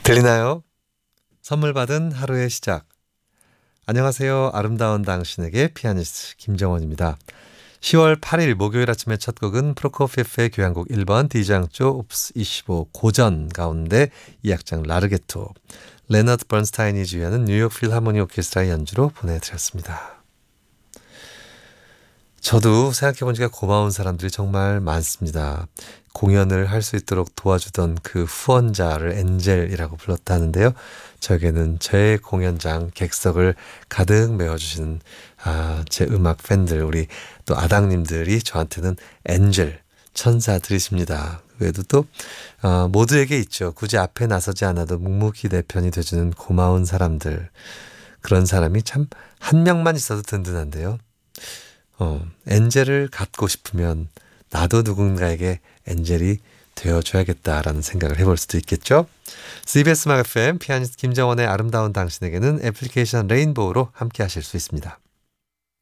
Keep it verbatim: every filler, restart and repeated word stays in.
들리나요? 선물 받은 하루의 시작. 안녕하세요. 아름다운 당신에게 피아니스트 김정원입니다. 시월 팔일 목요일 아침의 첫 곡은 프로코피예프의 교향곡 일 번 디장조 옵스 이십오 고전 가운데 이 악장 라르게토 레너드 번스타인이 지휘하는 뉴욕 필하모니 오케스트라의 연주로 보내드렸습니다. 저도 생각해보니까 고마운 사람들이 정말 많습니다. 공연을 할 수 있도록 도와주던 그 후원자를 엔젤이라고 불렀다는데요. 저에게는 제 공연장 객석을 가득 메워주시는 아, 제 음악 팬들, 우리 또 아당님들이 저한테는 엔젤, 천사들이십니다. 그 외에도 또 어, 모두에게 있죠. 굳이 앞에 나서지 않아도 묵묵히 내 편이 돼주는 고마운 사람들. 그런 사람이 참 한 명만 있어도 든든한데요. 어, 엔젤을 갖고 싶으면 나도 누군가에게 엔젤이 되어줘야겠다라는 생각을 해볼 수도 있겠죠. 씨비에스 음악 에프엠 피아니스트 김정원의 아름다운 당신에게는 애플리케이션 레인보우로 함께 하실 수 있습니다.